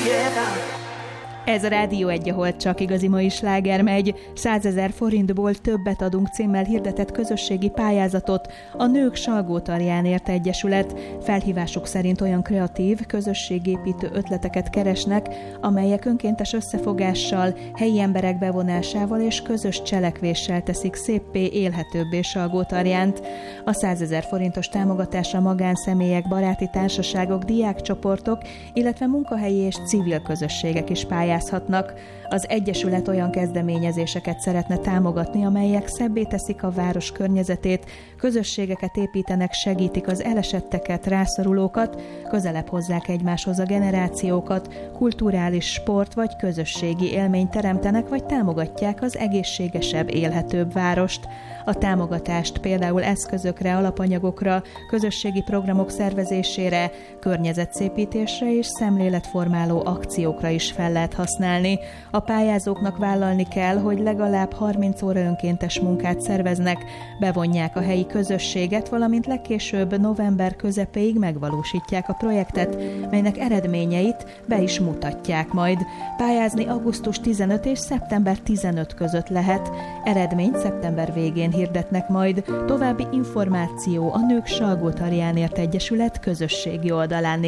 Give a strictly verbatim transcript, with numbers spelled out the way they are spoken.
Ez a Rádió Egy, ahol csak igazi mai sláger megy. százezer forintból többet adunk címmel hirdetett közösségi pályázatot a Nők Salgótarjánért Egyesület. Felhívásuk szerint olyan kreatív, közösségépítő ötleteket keresnek, amelyek önkéntes összefogással, helyi emberek bevonásával és közös cselekvéssel teszik széppé, élhetőbbé Salgótarjánt. A százezer forintos támogatásra magánszemélyek, baráti társaságok, diákcsoportok, illetve munkahelyi és civil közösségek is pályáznak. Az Egyesület olyan kezdeményezéseket szeretne támogatni, amelyek szebbé teszik a város környezetét, közösségeket építenek, segítik az elesetteket, rászorulókat, közelebb hozzák egymáshoz a generációkat, kulturális, sport vagy közösségi élményt teremtenek, vagy támogatják az egészségesebb, élhetőbb várost. A támogatást például eszközökre, alapanyagokra, közösségi programok szervezésére, környezetszépítésre és szemléletformáló akciókra is fel lehet használni. A pályázóknak vállalni kell, hogy legalább harminc óra önkéntes munkát szerveznek, bevonják a helyi közösséget, valamint legkésőbb november közepéig megvalósítják a projektet, melynek eredményeit be is mutatják majd. Pályázni augusztus tizenötödike és szeptember tizenötödike között lehet. Eredményt szeptember végén hirdetnek majd. További információ a Nők Salgótarjánért Egyesület közösségi oldalán.